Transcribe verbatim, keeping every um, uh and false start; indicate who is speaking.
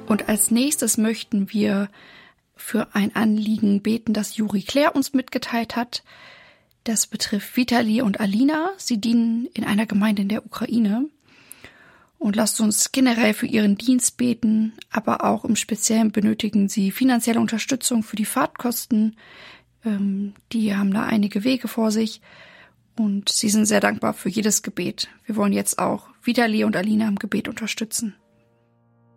Speaker 1: Und als nächstes möchten wir für ein Anliegen beten, das Juri Claire uns mitgeteilt hat. Das betrifft Vitali und Alina. Sie dienen in einer Gemeinde in der Ukraine. Und lasst uns generell für ihren Dienst beten, aber auch im Speziellen benötigen sie finanzielle Unterstützung für die Fahrtkosten. Ähm, die haben da einige Wege vor sich und sie sind sehr dankbar für jedes Gebet. Wir wollen jetzt auch Vitali und Alina im Gebet unterstützen.